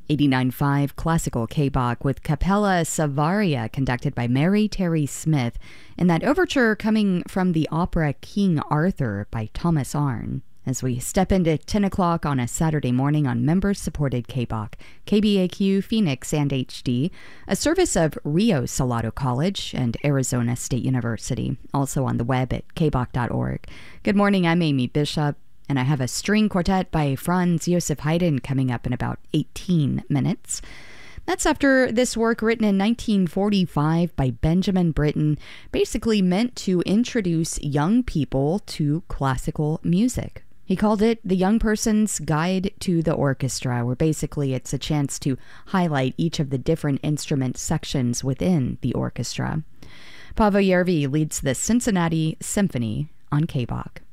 89.5 Classical K-Bach with Capella Savaria conducted by Mary Terry Smith, and that overture coming from the opera King Arthur by Thomas Arne. As we step into 10 o'clock on a Saturday morning on member-supported K-Bach, KBAQ, Phoenix, and HD, a service of Rio Salado College and Arizona State University, also on the web at kbach.org. Good morning, I'm Amy Bishop, and I have a string quartet by Franz Josef Haydn coming up in about 18 minutes. That's after this work written in 1945 by Benjamin Britten, basically meant to introduce young people to classical music. He called it The Young Person's Guide to the Orchestra, where basically it's a chance to highlight each of the different instrument sections within the orchestra. Paavo Järvi leads the Cincinnati Symphony on K-Bach.